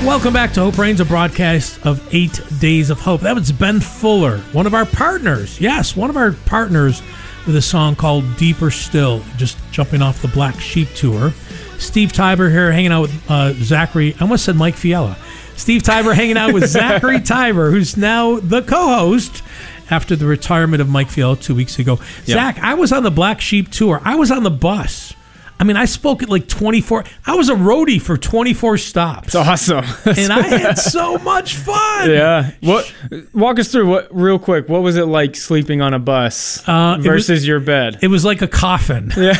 Welcome back to Hope Reigns, a broadcast of 8 Days of Hope. That was Ben Fuller, one of our partners. Yes, one of our partners with a song called Deeper Still, just jumping off the Black Sheep tour. Steve Tiber here hanging out with Zachary. I almost said Mike Fiala. Steve Tiber hanging out with Zachary Tiber, who's now the co-host after the retirement of Mike Fiala 2 weeks ago. Yep. Zach, I was on the Black Sheep tour. I was on the bus. I mean, I spoke at like 24. I was a roadie for 24 stops. It's awesome. And I had so much fun. Yeah. Walk us through real quick. What was it like sleeping on a bus versus your bed? It was like a coffin. Yeah.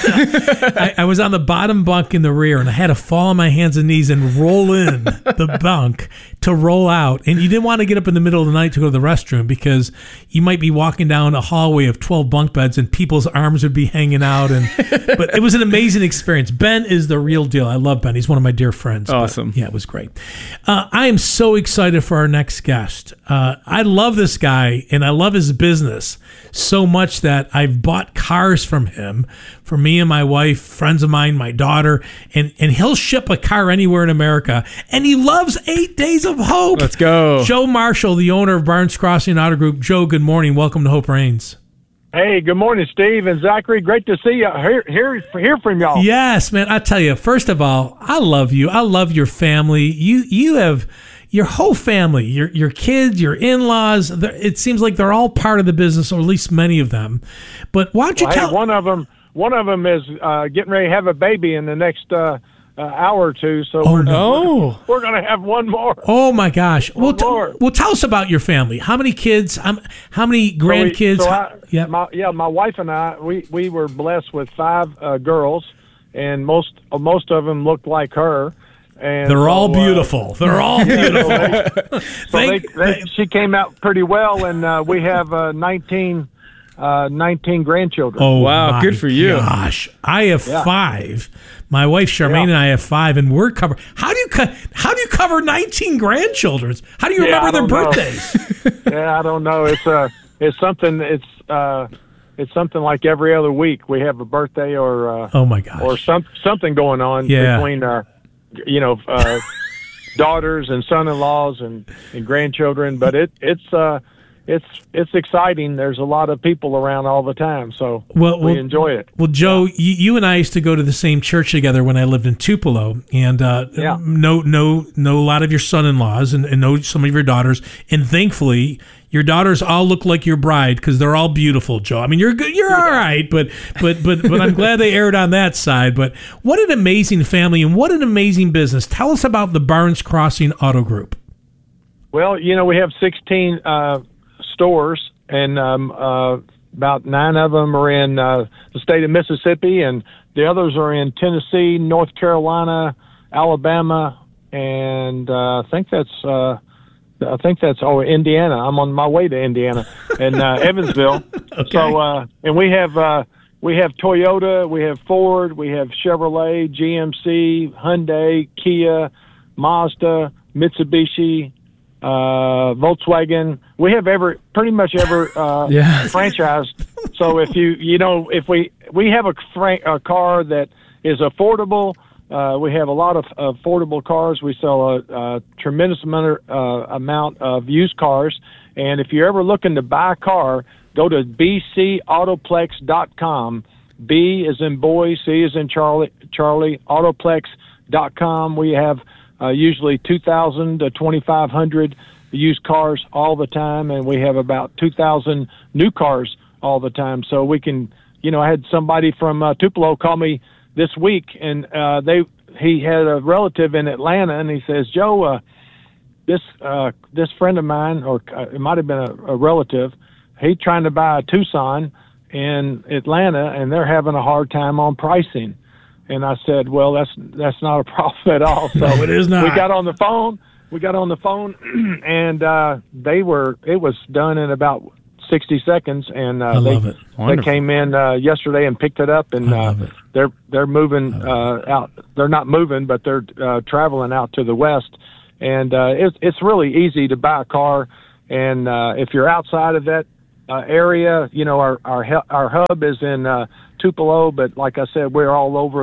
I was on the bottom bunk in the rear, and I had to fall on my hands and knees and roll in the bunk to roll out. And you didn't want to get up in the middle of the night to go to the restroom because you might be walking down a hallway of 12 bunk beds and people's arms would be hanging out. But it was an amazing experience. Ben is the real deal. I love Ben. He's one of my dear friends. Awesome. But, yeah, it was great. I am so excited for our next guest. I love this guy, and I love his business so much that I've bought cars from him for me and my wife, friends of mine, my daughter, and he'll ship a car anywhere in America. And he loves 8 Days of Hope. Let's go. Joe Marshall, the owner of Barnes Crossing Auto Group. Joe, good morning. Welcome to Hope Reigns. Hey, good morning, Steve and Zachary. Great to see you. Hear from y'all. Yes, man. I tell you, first of all, I love you. I love your family. You have your whole family, your kids, your in-laws. It seems like they're all part of the business, or at least many of them. But why don't you tell? One of them is getting ready to have a baby in the next hour or two. So we're going to have one more. Oh my gosh! Well, tell us about your family. How many kids? How many grandkids? My wife and I, we were blessed with 5 girls, and most of them looked like her. And they're all beautiful. They're all beautiful. She came out pretty well, and we have 19 grandchildren. Oh, wow. Good for you. Gosh, I have 5. My wife Charmaine and I have 5, and we're covered. How do you cover 19 grandchildren? How do you remember their birthdays? I don't know. It's something. It's something like every other week we have a birthday or oh my gosh, or something going on between our daughters and son-in-laws and grandchildren. But it's exciting. There's a lot of people around all the time, so we enjoy it. Well, Joe, you and I used to go to the same church together when I lived in Tupelo, and know a lot of your son-in-laws and know some of your daughters, and thankfully your daughters all look like your bride because they're all beautiful, Joe. I mean, you're good, you're all right, but I'm glad they aired on that side. But what an amazing family and what an amazing business. Tell us about the Barnes Crossing Auto Group. Well, we have 16 stores, and about 9 of them are in the state of Mississippi, and the others are in Tennessee, North Carolina, Alabama, and I think that's Indiana. I'm on my way to Indiana and Evansville. Okay. So and we have Toyota, we have Ford, we have Chevrolet, GMC, Hyundai, Kia, Mazda, Mitsubishi, Volkswagen. We have pretty much every franchise. So if if we have a car that is affordable, we have a lot of affordable cars. We sell a tremendous amount of used cars. And if you're ever looking to buy a car, go to bcautoplex.com. B is in boy, C is in Charlie, autoplex.com. We have usually 2,000 to 2,500 used cars all the time, and we have about 2,000 new cars all the time. So we can, I had somebody from Tupelo call me this week, and he had a relative in Atlanta, and he says, Joe, this friend of mine, or it might have been a relative, he's trying to buy a Tucson in Atlanta, and they're having a hard time on pricing. And I said, well, that's not a problem at all. So no, it is not. We got on the phone, and it was done in about 60 seconds, and they came in yesterday and picked it up, and they're moving out. They're not moving, but they're traveling out to the west, and it's really easy to buy a car. And if you're outside of that area, our hub is in Tupelo, but like I said, we're all over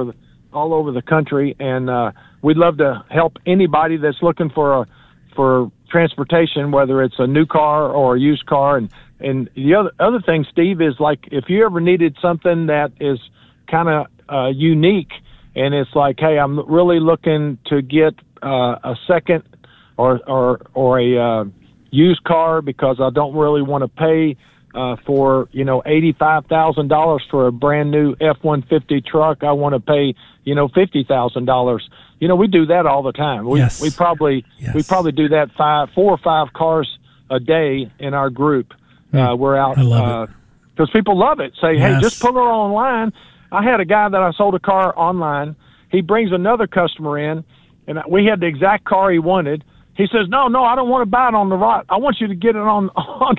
all over the country, and we'd love to help anybody that's looking for transportation, whether it's a new car or a used car. And the other thing, Steve, is like if you ever needed something that is kind of unique, and it's like, hey, I'm really looking to get a second or a used car because I don't really want to pay for $85,000 for a brand new F-150 truck. I want to pay $50,000. We do that all the time. We probably do that 4 or 5 cars a day in our group. We're out because people love it. Say, hey, just pull it online. I had a guy that I sold a car online. He brings another customer in, and we had the exact car he wanted. He says, no, I don't want to buy it on the lot. I want you to get it online.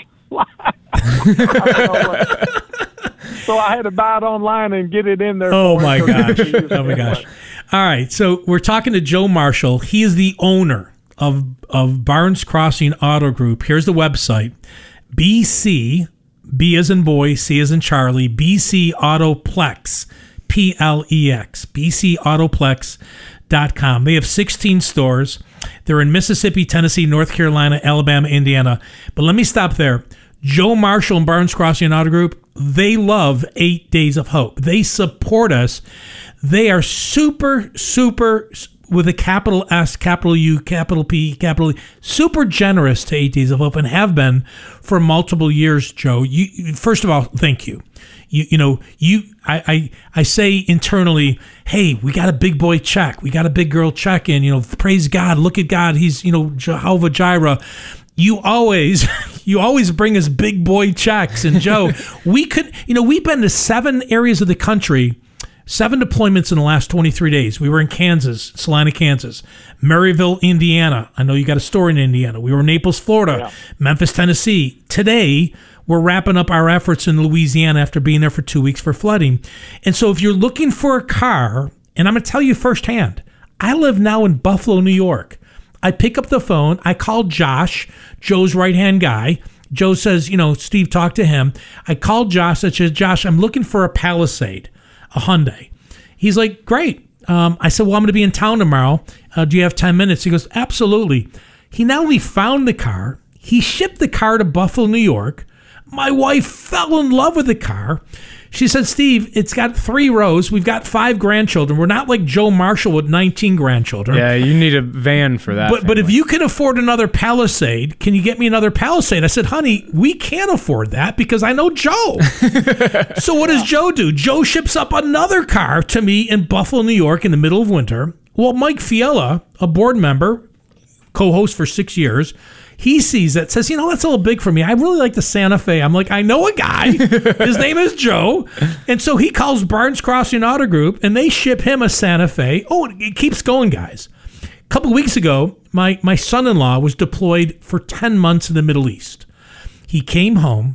So I had to buy it online and get it in there. Oh, my gosh. Oh, my gosh. All right. So we're talking to Joe Marshall. He is the owner of Barnes Crossing Auto Group. Here's the website. BC, B as in boy, C as in Charlie, BC Autoplex, Plex, BCAutoplex.com. They have 16 stores. They're in Mississippi, Tennessee, North Carolina, Alabama, Indiana. But let me stop there. Joe Marshall and Barnes Crossing Auto Group, they love 8 Days of Hope. They support us. They are super, with a capital S, capital U, capital P, capital E, super generous to 8 Days of Hope and have been for multiple years, Joe. First of all, thank you. I say internally, hey, we got a big boy check. We got a big girl check in, praise God. Look at God. He's, Jehovah Jireh. You always bring us big boy checks. And Joe, we've been to 7 areas of the country, 7 deployments in the last 23 days. We were in Kansas, Salina, Kansas, Maryville, Indiana. I know you got a store in Indiana. We were in Naples, Florida, Memphis, Tennessee. Today, we're wrapping up our efforts in Louisiana after being there for 2 weeks for flooding. And so if you're looking for a car, and I'm going to tell you firsthand, I live now in Buffalo, New York. I pick up the phone. I call Josh, Joe's right-hand guy. Joe says, Steve, talk to him. I called Josh. I said, Josh, I'm looking for a Palisade, a Hyundai. He's like, great. I said, well, I'm going to be in town tomorrow. Do you have 10 minutes? He goes, absolutely. He not only found the car, he shipped the car to Buffalo, New York. My wife fell in love with the car. She said, Steve, it's got 3 rows. We've got 5 grandchildren. We're not like Joe Marshall with 19 grandchildren. Yeah, you need a van for that. But if you can afford another Palisade, can you get me another Palisade? I said, honey, we can't afford that because I know Joe. So what does Joe do? Joe ships up another car to me in Buffalo, New York in the middle of winter. Well, Mike Fiala, a board member, co-host for 6 years, he sees it, says, that's a little big for me. I really like the Santa Fe. I'm like, I know a guy. His name is Joe. And so he calls Barnes Crossing Auto Group, and they ship him a Santa Fe. Oh, it keeps going, guys. A couple of weeks ago, my son-in-law was deployed for 10 months in the Middle East. He came home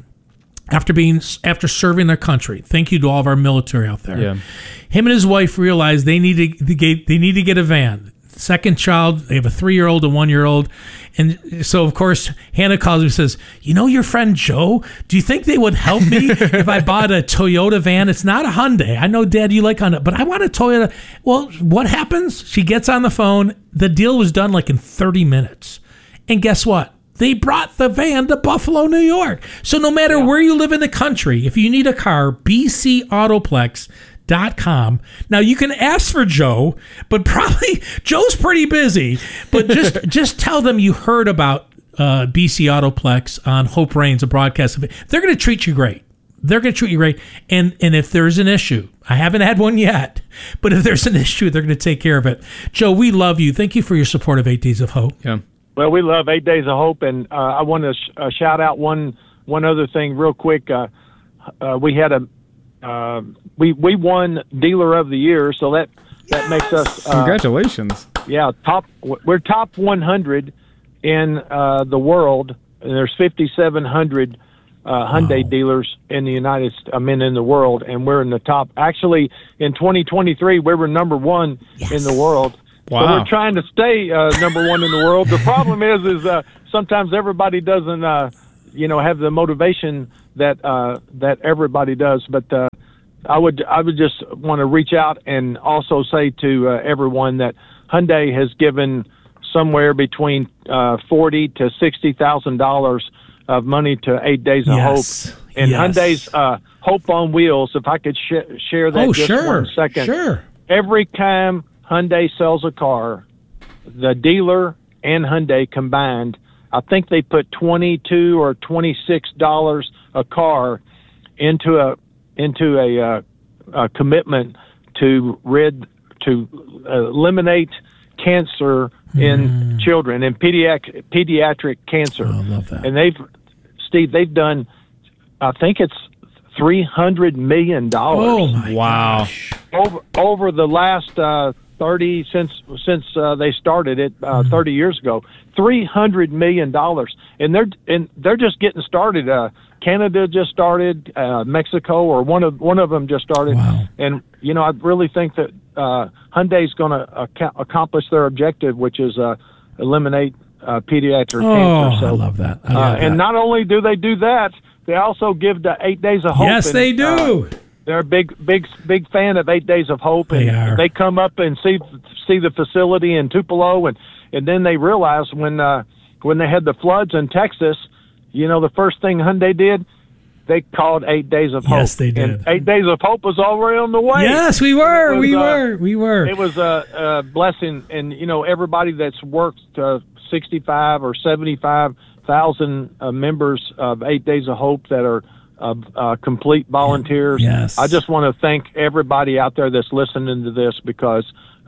after serving their country. Thank you to all of our military out there. Yeah. Him and his wife realized they need to get a van. Second child, they have a 3-year-old and 1-year-old. And so, of course, Hannah calls me and says, your friend Joe, do you think they would help me if I bought a Toyota van? It's not a Hyundai. I know, Dad, you like Hyundai, but I want a Toyota. Well, what happens? She gets on the phone. The deal was done like in 30 minutes. And guess what? They brought the van to Buffalo, New York. So no matter where you live in the country, if you need a car, BCAutoplex.com. Now you can ask for Joe, but probably Joe's pretty busy. But just tell them you heard about BC Autoplex on Hope Reigns, a broadcast. They're going to treat you great. And if there's an issue, I haven't had one yet, but if there's an issue, they're going to take care of it. Joe, we love you. Thank you for your support of 8 Days of Hope. Yeah. Well, we love 8 Days of Hope, and I want to shout out one other thing real quick. We had we won Dealer of the Year, so that makes us congratulations. Yeah, we're top 100 in the world, and there's 5,700 Hyundai dealers in the in the world, and we're in the top. Actually, in 2023, we were number 1 in the world. Wow. So we're trying to stay number 1 in the world. The problem is sometimes everybody doesn't have the motivation that everybody does, but I would just want to reach out and also say to everyone that Hyundai has given somewhere between $40,000 to $60,000 of money to 8 Days of Yes. Hope. And Yes. Hyundai's Hope on Wheels, if I could share that just sure. 1 second. Sure. Every time Hyundai sells a car, the dealer and Hyundai combined, I think they put $22 or $26 a car into a commitment to eliminate cancer in children and pediatric cancer. Oh, I love that. And they've done, I think it's $300 million. Oh my Wow. gosh. over the last 30 since they started it 30 years ago, $300 million, and they're just getting started. Canada just started, Mexico, or one of them just started. Wow. And I really think that Hyundai's going to accomplish their objective, which is eliminate pediatric cancer. So I love that. and not only do they do that, they also give the 8 Days of Hope. Yes, they do. They're a big fan of 8 Days of Hope. And They are. They come up and see the facility in Tupelo, and then they realize when they had the floods in Texas, the first thing Hyundai did, they called 8 Days of Hope. Yes, they did. And 8 Days of Hope was already on the way. Yes, we were. It was, We were. It was a blessing, and everybody that's worked 65 or 75,000 members of 8 Days of Hope that are complete volunteers. Yes. I just want to thank everybody out there that's listening to this, because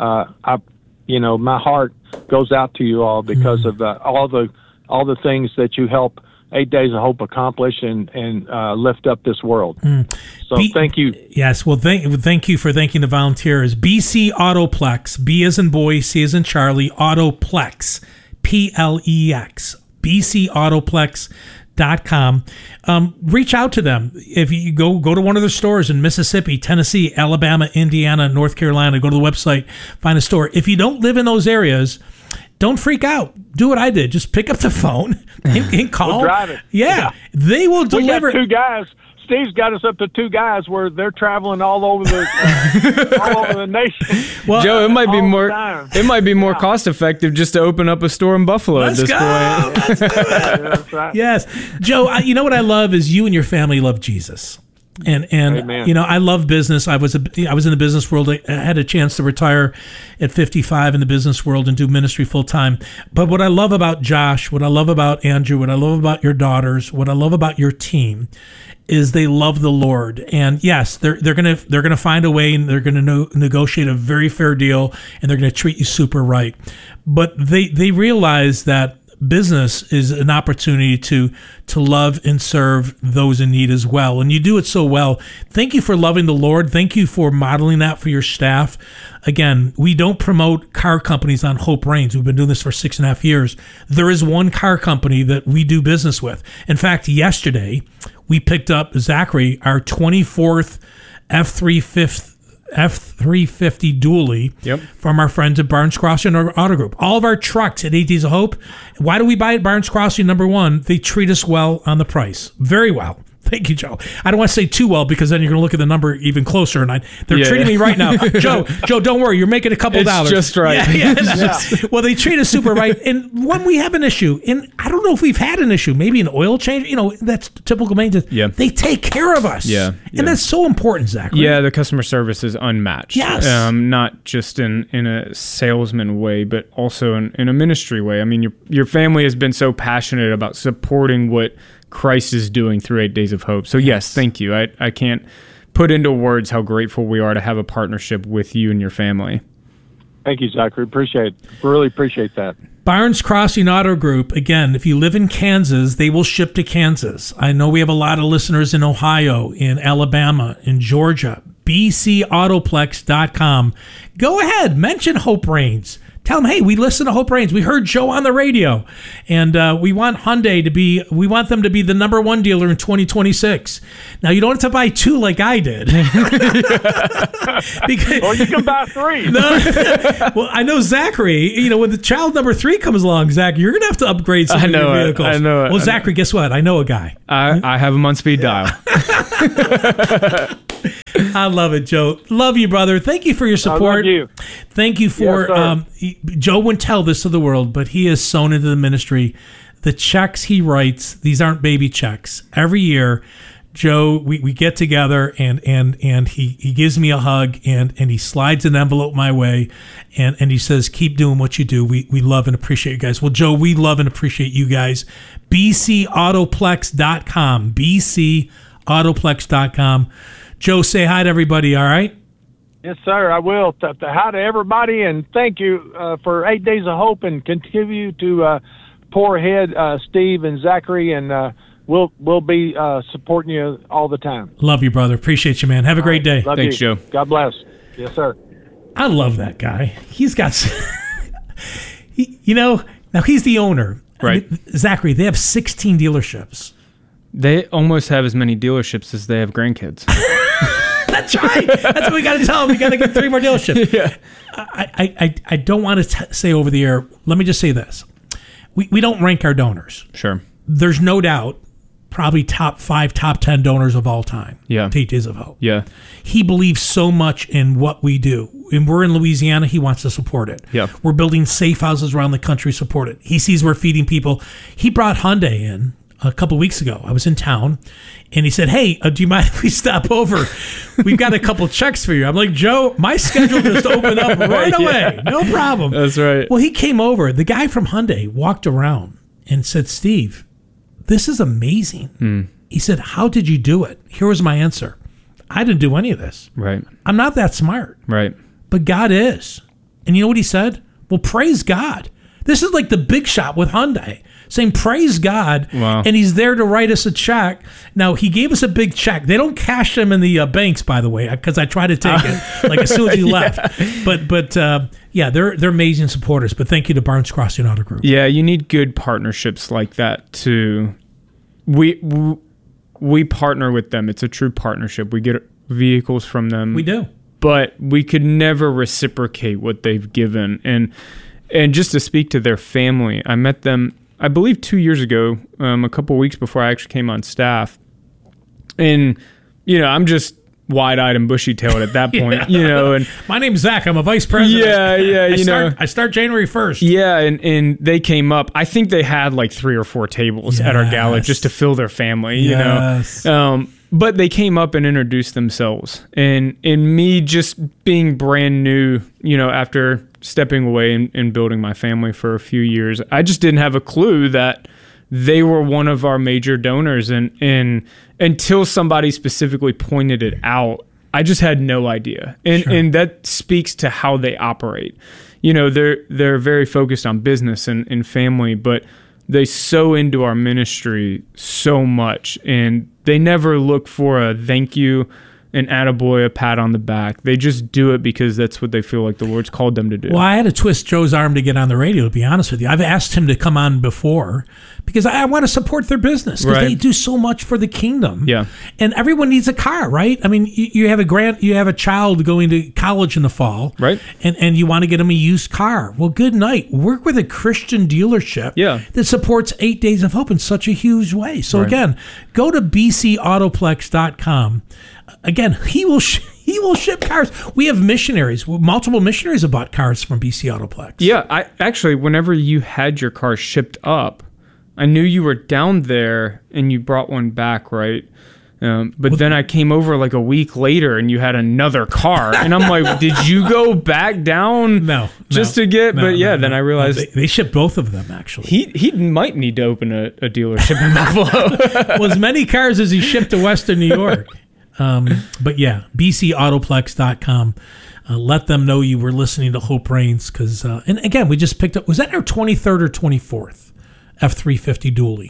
my heart goes out to you all because of all the things that you help 8 Days of Hope accomplish and lift up this world. So thank you. Yes, well, thank you for thanking the volunteers. BC Autoplex, B as in boy, C as in Charlie, Autoplex, Plex, BCAutoplex.com. Reach out to them. If you go to one of their stores in Mississippi, Tennessee, Alabama, Indiana, North Carolina, go to the website, find a store. If you don't live in those areas, don't freak out. Do what I did. Just pick up the phone and call. We'll drive it. Yeah. They will deliver. We got 2 guys. Steve's got us up to 2 guys where they're traveling all over the nation. Well, Joe, it might be all the more. time. It might be more cost effective just to open up a store in Buffalo let's at this go. point. Let's do it. Yeah, that's right. Yes. Joe, you know what I love is you and your family love Jesus. And Amen. I love business. I was in the business world. I had a chance to retire at 55 in the business world and do ministry full time. But what I love about Josh, what I love about Andrew, what I love about your daughters, what I love about your team is they love the Lord. And yes, they're gonna find a way, and they're gonna negotiate a very fair deal, and they're gonna treat you super right. But they realize that business is an opportunity to love and serve those in need as well. And you do it so well. Thank you for loving the Lord. Thank you for modeling that for your staff. Again, we don't promote car companies on Hope Reigns. We've been doing this for 6.5 years. There is one car company that we do business with. In fact, yesterday we picked up Zachary, our 24th F350 dually from our friends at Barnes Crossing Auto Group. All of our trucks at 8 Days of Hope. Why do we buy at Barnes Crossing? Number one, they treat us well on the price. Very well. Thank you, Joe. I don't want to say too well, because then you're going to look at the number even closer, and they're treating me right now. Joe, don't worry. You're making a couple dollars. It's just right. Yeah. Well, they treat us super right. And when we have an issue, and I don't know if we've had an issue, maybe an oil change, that's typical maintenance. Yeah. They take care of us. Yeah. And that's so important, Zachary. Yeah, the customer service is unmatched. Yes. Not just in a salesman way, but also in a ministry way. I mean, your family has been so passionate about supporting what Christ is doing through 8 Days of Hope. So yes, thank you. I can't put into words how grateful we are to have a partnership with you and your family. Thank you, Zachary. Really appreciate that. Barnes Crossing Auto Group, again, if you live in Kansas, they will ship to Kansas. I know we have a lot of listeners in Ohio, in Alabama, in Georgia. BCAutoplex.com. Go ahead, mention Hope Reigns. Tell them, hey, we listen to Hope Reigns. We heard Joe on the radio, and we want Hyundai we want them to be the number one dealer in 2026. Now, you don't have to buy 2 like I did. Because, or you can buy 3. No, well, I know Zachary, when the child number 3 comes along, Zach, you're going to have to upgrade some of your vehicles. I know it. Well, Zachary, guess what? I know a guy. I have him on speed dial. I love it, Joe. Love you, brother. Thank you for your support. I love you. Thank you for Joe wouldn't tell this to the world, but he has sown into the ministry. The checks he writes, these aren't baby checks. Every year, Joe, we get together and he gives me a hug and he slides an envelope my way and he says, keep doing what you do. We love and appreciate you guys. Well, Joe, we love and appreciate you guys. BCAutoplex.com. BCAutoplex.com. Joe, say hi to everybody, all right? Yes, sir, I will. Hi to everybody, and thank you for 8 Days of Hope, and continue to pour ahead, Steve and Zachary, and we'll be supporting you all the time. Love you, brother. Appreciate you, man. Have a great day. Thanks, Joe. God bless. Yes, sir. I love that guy. He's got, now he's the owner. Right. I mean, Zachary, they have 16 dealerships. They almost have as many dealerships as they have grandkids. That's right. That's what we got to tell them. We got to get 3 more dealerships. Yeah. I don't want to say over the air. Let me just say this. We don't rank our donors. Sure. There's no doubt probably top 5, top 10 donors of all time. Yeah. To 8 Days of Hope. Yeah. He believes so much in what we do. And we're in Louisiana. He wants to support it. Yeah. We're building safe houses around the country, support it. He sees we're feeding people. He brought Hyundai in a couple of weeks ago. I was in town, and he said, hey, do you mind if we stop over? We've got a couple checks for you. I'm like, Joe, my schedule just opened up right away. No problem. That's right. Well, he came over. The guy from Hyundai walked around and said, Steve, this is amazing. He said, how did you do it? Here was my answer. I didn't do any of this. Right. I'm not that smart. Right. But God is. And you know what he said? Well, praise God. This is like the big shot with Hyundai, saying praise God. Wow. And he's there to write us a check. Now, he gave us a big check. They don't cash them in the banks, by the way, because I tried to take it like as soon as he left. But they're amazing supporters. But thank you to Barnes Crossing Auto Group. Yeah, you need good partnerships like that to. We partner with them. It's a true partnership. We get vehicles from them. We do. But we could never reciprocate what they've given. And just to speak to their family, I met them, I believe 2 years ago, a couple of weeks before I actually came on staff. And, I'm just wide-eyed and bushy-tailed at that point, and my name's Zach. I'm a vice president. Yeah, I start January 1st. Yeah, and they came up. I think they had like 3 or 4 tables at our gala just to fill their family, But they came up and introduced themselves. And me just being brand new, after stepping away and building my family for a few years, I just didn't have a clue that they were one of our major donors. And until somebody specifically pointed it out, I just had no idea. And that speaks to how they operate. They're very focused on business and family, but they sow into our ministry so much, and they never look for a thank you, an attaboy, a pat on the back. They just do it because that's what they feel like the Lord's called them to do. Well, I had to twist Joe's arm to get on the radio, to be honest with you. I've asked him to come on before because I want to support their business because they do so much for the kingdom. Yeah. And everyone needs a car, right? I mean, you have a child going to college in the fall. Right. And you want to get them a used car. Well, good night. Work with a Christian dealership that supports 8 Days of Hope in such a huge way. So again, go to bcautoplex.com. Again, he will ship cars. We have missionaries. Multiple missionaries have bought cars from BC Autoplex. Yeah, I actually, whenever you had your car shipped up, I knew you were down there and you brought one back, right? But then I came over like a week later and you had another car. And I'm like, did you go back down? To get? Then I realized. They shipped both of them, actually. He might need to open a dealership in Buffalo. Well, as many cars as he shipped to Western New York. But yeah, bcautoplex.com. Let them know you were listening to Hope Reigns. And again, we just picked up, was that our 23rd or 24th F-350 dually?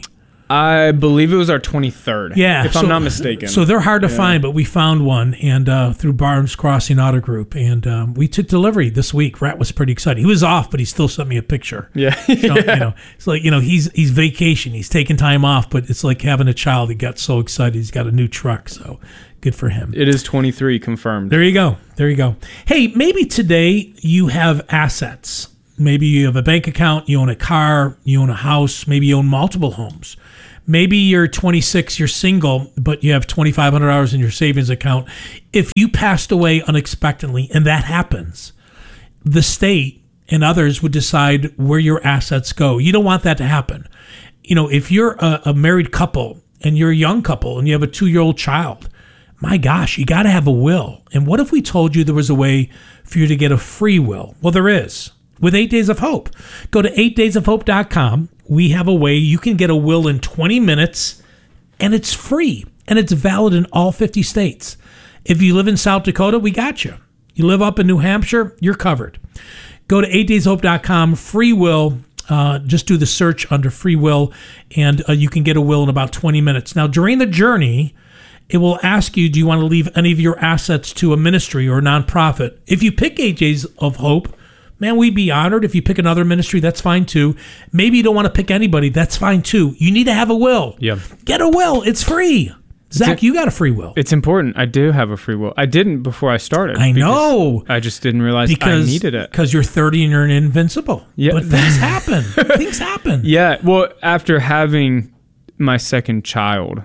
I believe it was our 23rd. Yeah. If I'm not mistaken. So they're hard to find, but we found one and through Barnes Crossing Auto Group. And we took delivery this week. Rat was pretty excited. He was off, but he still sent me a picture. Yeah. So, it's like, he's vacation. He's taking time off, but it's like having a child. He got so excited. He's got a new truck. So good for him. It is 23 confirmed. There you go. Hey, maybe today you have assets. Maybe you have a bank account, you own a car, you own a house, maybe you own multiple homes. Maybe you're 26, you're single, but you have $2,500 in your savings account. If you passed away unexpectedly, and that happens, the state and others would decide where your assets go. You don't want that to happen. If you're a married couple and you're a young couple and you have a 2-year-old child, my gosh, you got to have a will. And what if we told you there was a way for you to get a free will? Well, there is. With 8 Days of Hope. Go to 8daysofhope.com. We have a way you can get a will in 20 minutes, and it's free, and it's valid in all 50 states. If you live in South Dakota, we got you. You live up in New Hampshire, you're covered. Go to 8daysofhope.com, free will. Just do the search under free will, and you can get a will in about 20 minutes. Now, during the journey, it will ask you, do you want to leave any of your assets to a ministry or a nonprofit? If you pick 8 Days of Hope, man, we'd be honored. If you pick another ministry, that's fine too. Maybe you don't want to pick anybody. That's fine too. You need to have a will. Yeah. Get a will. It's free. Zach, you got a free will. It's important. I do have a free will. I didn't before I started. I know. I just didn't realize I needed it. Because you're 30 and you're invincible. Yeah. But things happen. Things happen. Yeah. Well, after having my second child,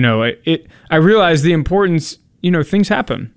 I realized the importance, things happen.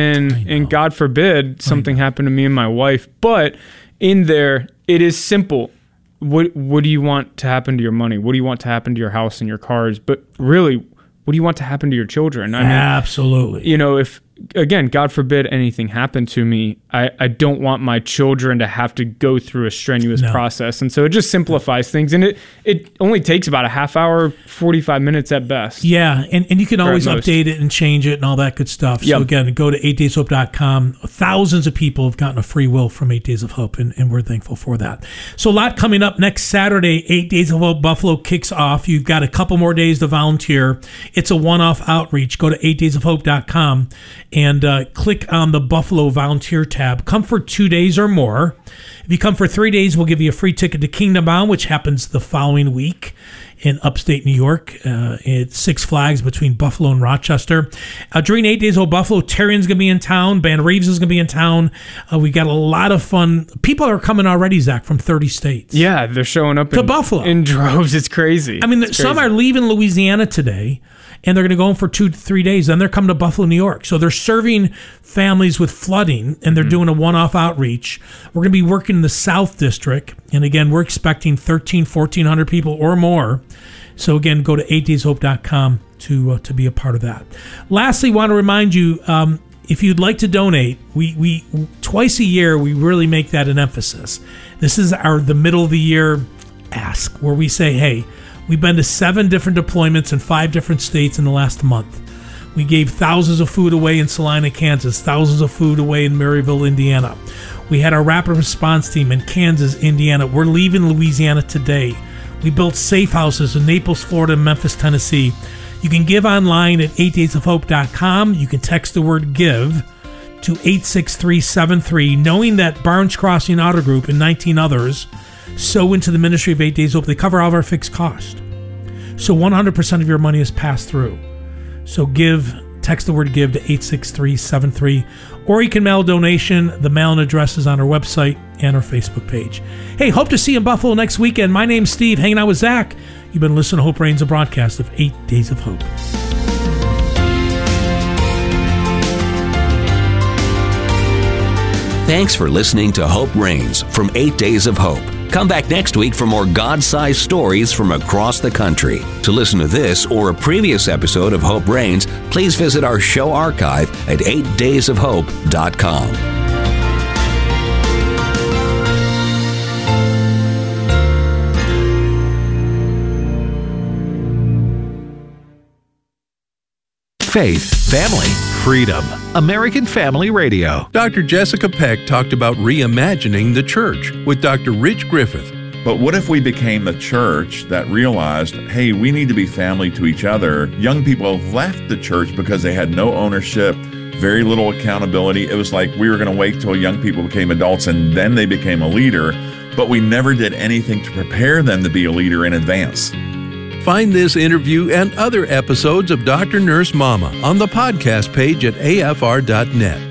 And God forbid something happened to me and my wife. But in there, it is simple. What do you want to happen to your money? What do you want to happen to your house and your cars? But really, what do you want to happen to your children? Absolutely. If, again, God forbid anything happened to me, I don't want my children to have to go through a strenuous process. And so it just simplifies things. And it only takes about a half hour, 45 minutes at best. Yeah, and you can always update it and change it and all that good stuff. So again, go to 8dayshope.com. Thousands of people have gotten a free will from 8 Days of Hope, and we're thankful for that. So a lot coming up next Saturday. 8 Days of Hope Buffalo kicks off. You've got a couple more days to volunteer. It's a one-off outreach. Go to 8daysofhope.com and click on the Buffalo Volunteer tab. Come for 2 days or more. If you come for 3 days, we'll give you a free ticket to Kingdom Bound, which happens the following week in upstate New York at Six Flags between Buffalo and Rochester. During 8 Days of Buffalo, Terrian's going to be in town. Band Reeves is going to be in town. We got a lot of fun. People are coming already, Zach, from 30 states. Yeah, they're showing up to Buffalo in droves. It's crazy. I mean, some are leaving Louisiana today, and they're going to go in for 2 to 3 days. Then they're coming to Buffalo, New York. So they're serving families with flooding, and they're doing a one-off outreach. We're going to be working in the South District. And again, we're expecting 1,400 people or more. So again, go to 8dayshope.com to be a part of that. Lastly, want to remind you, if you'd like to donate, we twice a year, we really make that an emphasis. This is the middle of the year ask, where we say, hey, we've been to 7 different deployments in 5 different states in the last month. We gave thousands of food away in Salina, Kansas, thousands of food away in Maryville, Indiana. We had our rapid response team in Kansas, Indiana. We're leaving Louisiana today. We built safe houses in Naples, Florida, and Memphis, Tennessee. You can give online at 8daysofhope.com. You can text the word GIVE to 86373, knowing that Barnes Crossing Auto Group and 19 others sow into the ministry of 8 Days Hope. They cover all of our fixed cost. So 100% of your money is passed through. So text the word GIVE to 86373, or you can mail a donation. The mail-in address is on our website and our Facebook page. Hey, hope to see you in Buffalo next weekend. My name's Steve, hanging out with Zach. You've been listening to Hope Reigns, a broadcast of 8 Days of Hope. Thanks for listening to Hope Reigns from 8 Days of Hope. Come back next week for more God-sized stories from across the country. To listen to this or a previous episode of Hope Reigns, please visit our show archive at 8daysofhope.com. Faith, family, freedom. American Family Radio. Dr. Jessica Peck talked about reimagining the church with Dr. Rich Griffith. But what if we became the church that realized, hey, we need to be family to each other? Young people left the church because they had no ownership, very little accountability. It was like we were going to wait till young people became adults and then they became a leader, but we never did anything to prepare them to be a leader in advance. Find this interview and other episodes of Dr. Nurse Mama on the podcast page at afr.net.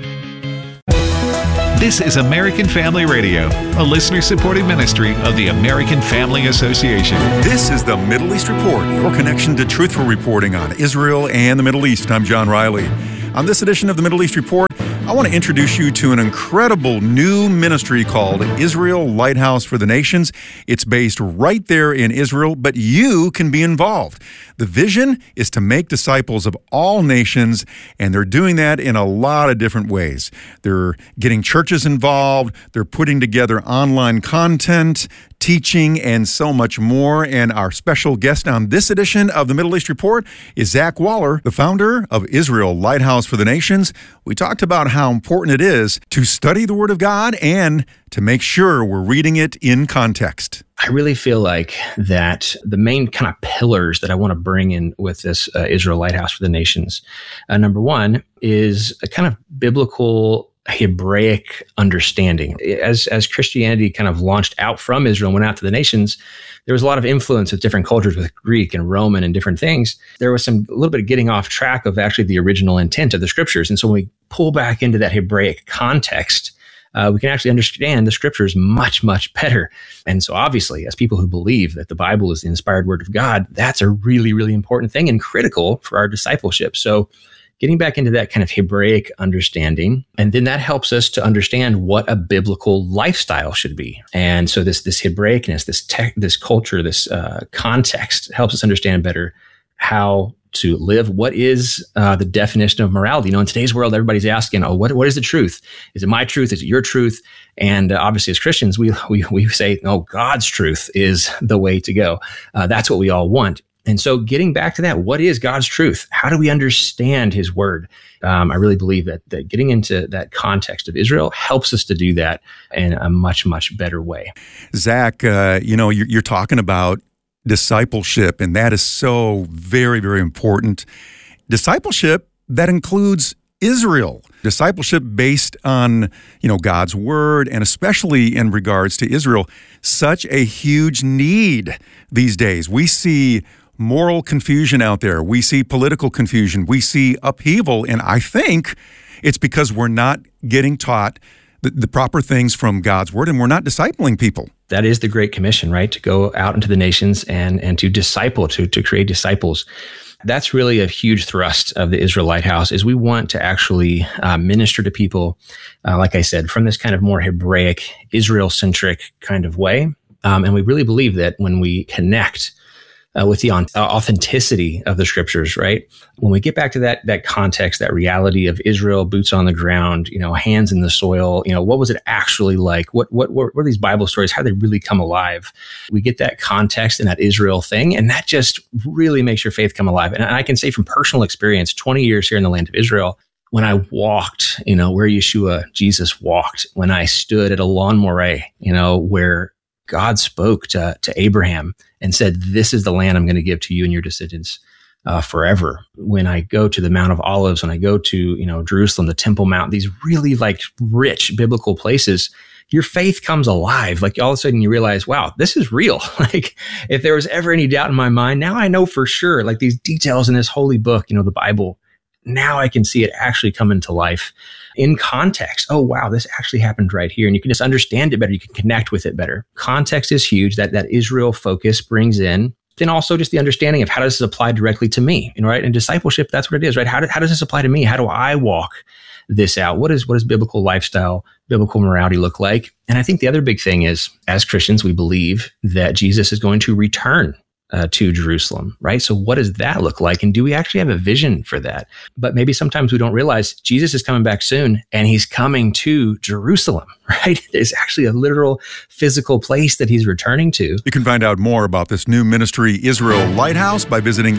This is American Family Radio, a listener-supported ministry of the American Family Association. This is the Middle East Report, your connection to truthful reporting on Israel and the Middle East. I'm John Riley. On this edition of the Middle East Report, I want to introduce you to an incredible new ministry called Israel Lighthouse for the Nations. It's based right there in Israel, but you can be involved. The vision is to make disciples of all nations, and they're doing that in a lot of different ways. They're getting churches involved, they're putting together online content, teaching, and so much more. And our special guest on this edition of the Middle East Report is Zach Waller, the founder of Israel Lighthouse for the Nations. We talked about how important it is to study the Word of God and to make sure we're reading it in context. I really feel like that the main kind of pillars that I want to bring in with this Israel Lighthouse for the Nations, number one is a kind of biblical Hebraic understanding. As Christianity kind of launched out from Israel and went out to the nations, there was a lot of influence with different cultures, with Greek and Roman and different things. There was a little bit of getting off track of actually the original intent of the scriptures. And so when we pull back into that Hebraic context, we can actually understand the scriptures much, much better. And so obviously, as people who believe that the Bible is the inspired word of God, that's a really, really important thing and critical for our discipleship. So getting back into that kind of Hebraic understanding, and then that helps us to understand what a biblical lifestyle should be. And so this Hebraicness, this culture, this context helps us understand better how to live. What is the definition of morality? You know, in today's world, everybody's asking, "Oh, what is the truth? Is it my truth? Is it your truth?" And obviously, as Christians, we say, "No, God's truth is the way to go." That's what we all want. And so, getting back to that, what is God's truth? How do we understand His Word? I really believe that getting into that context of Israel helps us to do that in a much, much better way. Zach, you're talking about discipleship, and that is so very, very important. Discipleship that includes Israel. Discipleship based on, God's word, and especially in regards to Israel, such a huge need these days. We see moral confusion out there. We see political confusion. We see upheaval, and I think it's because we're not getting taught the proper things from God's word, and we're not discipling people. That is the Great Commission, right? To go out into the nations and to disciple, to create disciples. That's really a huge thrust of the Israel Lighthouse, is we want to actually minister to people, like I said, from this kind of more Hebraic, Israel-centric kind of way. And we really believe that when we connect with the authenticity of the scriptures, right? When we get back to that context, that reality of Israel, boots on the ground, hands in the soil, what was it actually like? What were these Bible stories? How did they really come alive? We get that context and that Israel thing, and that just really makes your faith come alive. And I can say from personal experience, 20 years here in the land of Israel, when I walked, where Yeshua, Jesus walked, when I stood at a lawn moray, where God spoke to Abraham and said, "This is the land I'm going to give to you and your descendants forever." When I go to the Mount of Olives, when I go to, Jerusalem, the Temple Mount, these really rich biblical places, your faith comes alive. Like all of a sudden you realize, wow, this is real. Like if there was ever any doubt in my mind, now I know for sure, like these details in this holy book, the Bible, now I can see it actually come into life in context. Oh, wow, this actually happened right here. And you can just understand it better. You can connect with it better. Context is huge. That Israel focus brings in. Then also just the understanding of how does this apply directly to me, right? And discipleship, that's what it is, right? How does this apply to me? How do I walk this out? What does biblical lifestyle, biblical morality look like? And I think the other big thing is, as Christians, we believe that Jesus is going to return to Jerusalem, right? So what does that look like? And do we actually have a vision for that? But maybe sometimes we don't realize Jesus is coming back soon, and He's coming to Jerusalem, right? There's actually a literal physical place that He's returning to. You can find out more about this new ministry, Israel Lighthouse, by visiting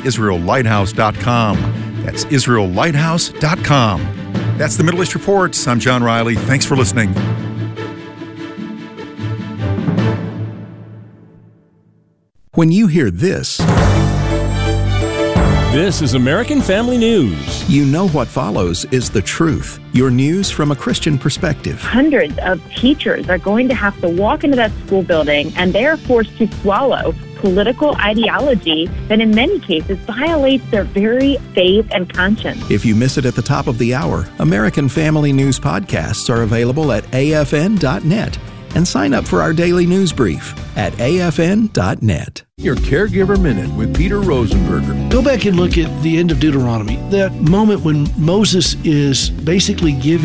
IsraelLighthouse.com. That's IsraelLighthouse.com. That's the Middle East Report. I'm John Riley. Thanks for listening. When you hear this, this is American Family News. You know what follows is the truth. Your news from a Christian perspective. Hundreds of teachers are going to have to walk into that school building, and they are forced to swallow political ideology that in many cases violates their very faith and conscience. If you miss it at the top of the hour, American Family News podcasts are available at afn.net. And sign up for our daily news brief at afn.net. Your Caregiver Minute with Peter Rosenberger. Go back and look at the end of Deuteronomy, that moment when Moses is basically giving